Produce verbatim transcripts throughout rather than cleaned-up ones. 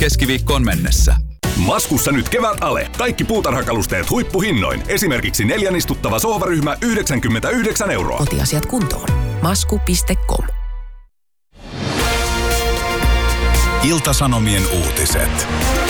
keskiviikkoon mennessä. Maskussa nyt kevät ale. Kaikki puutarhakalusteet huippuhinnoin. Esimerkiksi neljän istuttava sohvaryhmä yhdeksänkymmentäyhdeksän euroa. Kotiasiat kuntoon. masku piste com. Ilta-Sanomien uutiset.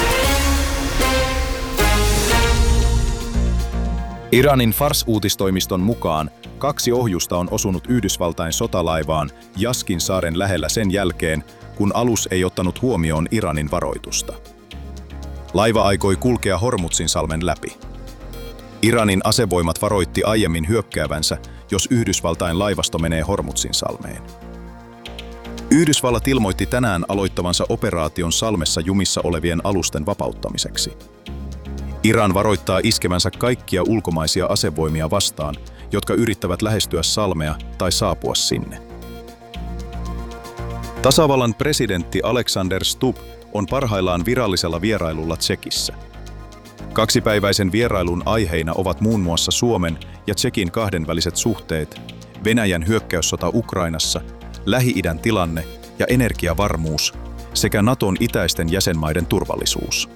Iranin Fars-uutistoimiston mukaan kaksi ohjusta on osunut Yhdysvaltain sotalaivaan Jaskin saaren lähellä sen jälkeen, kun alus ei ottanut huomioon Iranin varoitusta. Laiva aikoi kulkea Hormuzin-salmen läpi. Iranin asevoimat varoitti aiemmin hyökkäävänsä, jos Yhdysvaltain laivasto menee Hormuzin-salmeen. Yhdysvallat ilmoitti tänään aloittavansa operaation salmessa jumissa olevien alusten vapauttamiseksi. Iran varoittaa iskevänsä kaikkia ulkomaisia asevoimia vastaan, jotka yrittävät lähestyä salmea tai saapua sinne. Tasavallan presidentti Alexander Stubb on parhaillaan virallisella vierailulla Tšekissä. Kaksipäiväisen vierailun aiheina ovat muun muassa Suomen ja Tšekin kahdenväliset suhteet, Venäjän hyökkäyssota Ukrainassa, Lähi-idän tilanne ja energiavarmuus sekä Naton itäisten jäsenmaiden turvallisuus.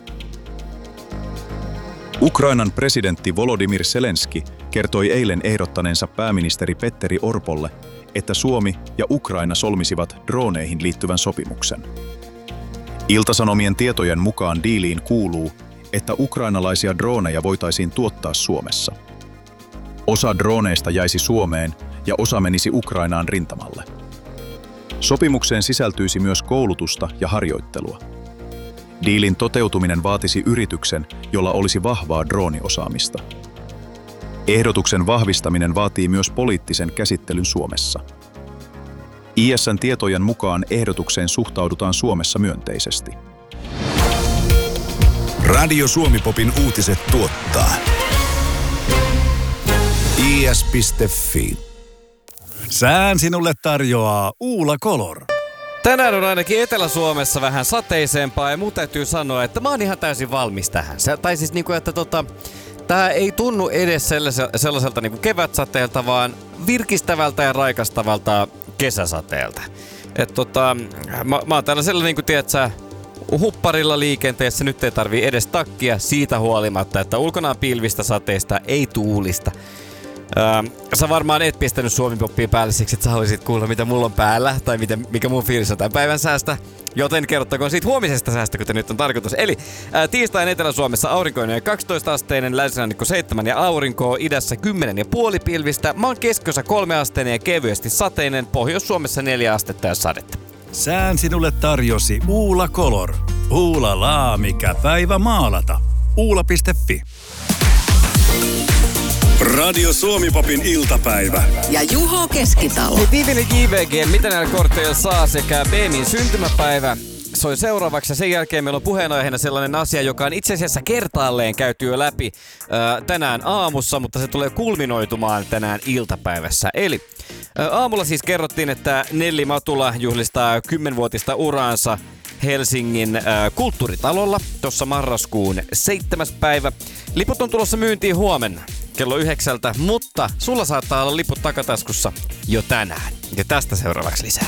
Ukrainan presidentti Volodymyr Zelenski kertoi eilen ehdottaneensa pääministeri Petteri Orpolle, että Suomi ja Ukraina solmisivat droneihin liittyvän sopimuksen. Ilta-Sanomien tietojen mukaan diiliin kuuluu, että ukrainalaisia droneja voitaisiin tuottaa Suomessa. Osa droneista jäisi Suomeen ja osa menisi Ukrainaan rintamalle. Sopimukseen sisältyisi myös koulutusta ja harjoittelua. Diilin toteutuminen vaatisi yrityksen, jolla olisi vahvaa drooniosaamista. Ehdotuksen vahvistaminen vaatii myös poliittisen käsittelyn Suomessa. I S:n tietojen mukaan ehdotukseen suhtaudutaan Suomessa myönteisesti. Radio Suomi-popin uutiset tuottaa I S piste fi. Sään sinulle tarjoaa Uula Color. Tänään on ainakin Etelä-Suomessa vähän sateisempaa ja mun täytyy sanoa, että mä oon ihan täysin valmis tähän. Se, tai siis niinku, että tota, tää ei tunnu edes sellaiselta, sellaiselta niinku kevätsateelta, vaan virkistävältä ja raikastavalta kesäsateelta. Et tota, mä, mä oon tällaisella niinku, tiedätkö, hupparilla liikenteessä, nyt ei tarvii edes takkia siitä huolimatta, että ulkona on pilvistä, sateista, ei tuulista. Öö, sä varmaan et pistänyt Suomi-poppia päälle siksi, että sä haluaisit kuulla, mitä mulla on päällä tai mitä, mikä mun fiilis on tämän päivän säästä. Joten kerrottakoon siitä huomisesta säästä, kuten nyt on tarkoitus. Eli ää, tiistain Etelä-Suomessa aurinkoinen ja kaksitoista asteinen, länsirannikko seitsemän ja aurinkoa, idässä kymmenen ja puoli pilvistä, maan keskiössä kolme asteinen ja kevyesti sateinen, Pohjois-Suomessa neljä astetta ja sadetta. Sään sinulle tarjosi Uula Color. Uula laa, mikä päivä maalata. Uula piste fi. Radio Suomi-popin iltapäivä. Ja Juho Keskitalo. Tiivinen J V G, mitä näillä korteilla saa, sekä B M I:n syntymäpäivä soi seuraavaksi. Ja sen jälkeen meillä on puheenaiheena sellainen asia, joka on itse asiassa kertaalleen käyty jo läpi ää, tänään aamussa, mutta se tulee kulminoitumaan tänään iltapäivässä. Eli ää, aamulla siis kerrottiin, että Nelli Matula juhlistaa kymmenvuotista uraansa Helsingin ää, kulttuuritalolla tuossa marraskuun seitsemäs päivä. Liput on tulossa myyntiin huomenna kello yhdeksältä, mutta sulla saattaa olla liput takataskussa jo tänään. Ja tästä seuraavaksi lisää.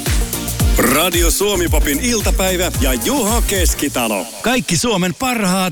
Radio Suomi-popin iltapäivä ja Juho Keskitalo. Kaikki Suomen parhaat